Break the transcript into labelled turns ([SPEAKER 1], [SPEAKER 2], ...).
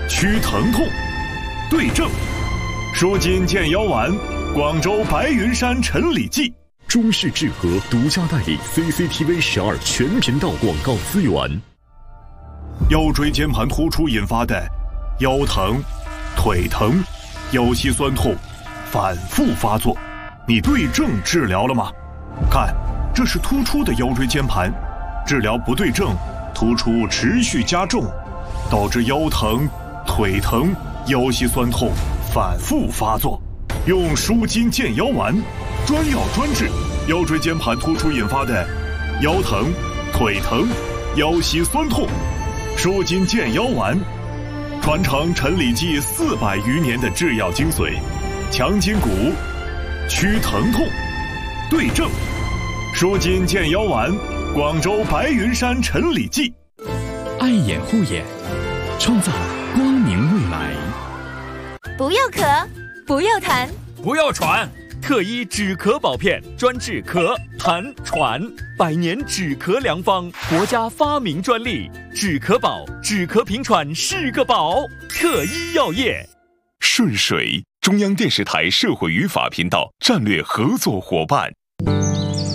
[SPEAKER 1] 驱疼痛，对症，舒筋健腰丸，广州白云山陈李济。
[SPEAKER 2] 中式治和独家代理 CCTV12全频道广告资源。
[SPEAKER 1] 腰椎间盘突出引发的腰疼、腿疼、腰膝酸痛反复发作，你对症治疗了吗？看，这是突出的腰椎间盘，治疗不对症，突出持续加重，导致腰疼、腿疼、腰膝酸痛反复发作。用舒筋健腰丸，专药专治腰椎间盘突出引发的腰疼、腿疼、腰膝酸痛。舒筋健腰丸，传承陈李济400余年的制药精髓，强筋骨，驱疼痛，对症。舒筋健腰丸，广州白云山陈李济。
[SPEAKER 2] 爱眼护眼，创造光明未来。
[SPEAKER 3] 不要咳，不要痰，
[SPEAKER 4] 不要喘，特医止咳宝片专治咳、痰、喘，100年止咳良方，国家发明专利，止咳宝，止咳平喘是个宝。特医药业。
[SPEAKER 5] 顺水，中央电视台社会与法频道战略合作伙伴。